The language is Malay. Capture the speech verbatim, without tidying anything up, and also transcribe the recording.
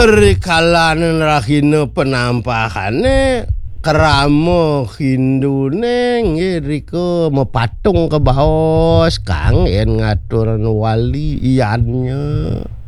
Rikalan rahina penampakane keramo hindune ngiriko mepatung ke baos kang en ngatur wali iannya.